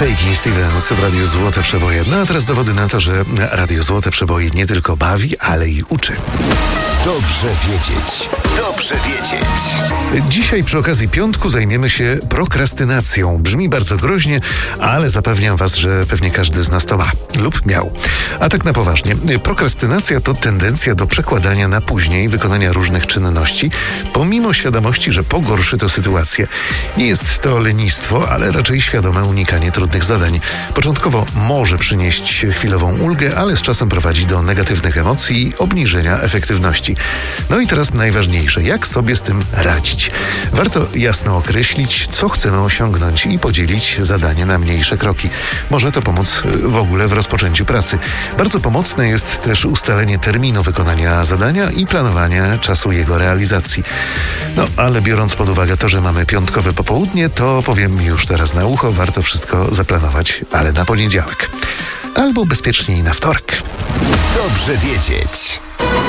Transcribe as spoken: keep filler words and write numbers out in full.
Shakin' Stevens w Radiu Złote Przeboje. No a teraz dowody na to, że Radio Złote Przeboje nie tylko bawi, ale i uczy. Dobrze wiedzieć. Dobrze wiedzieć. Dzisiaj przy okazji piątku zajmiemy się prokrastynacją. Brzmi bardzo groźnie, ale zapewniam was, że pewnie każdy z nas to ma lub miał. A tak na poważnie. Prokrastynacja to tendencja do przekładania na później wykonania różnych czynności, pomimo świadomości, że pogorszy to sytuację. Nie jest to lenistwo, ale raczej świadome unikanie trudnych zadań. Początkowo może przynieść chwilową ulgę, ale z czasem prowadzi do negatywnych emocji i obniżenia efektywności. No i teraz najważniejsze, jak sobie z tym radzić? Warto jasno określić, co chcemy osiągnąć i podzielić zadanie na mniejsze kroki. Może to pomóc w ogóle w rozpoczęciu pracy. Bardzo pomocne jest też ustalenie terminu wykonania zadania i planowanie czasu jego realizacji. No, ale biorąc pod uwagę to, że mamy piątkowe popołudnie, to powiem już teraz na ucho, warto wszystko zaplanować, ale na poniedziałek. Albo bezpieczniej na wtorek. Dobrze wiedzieć.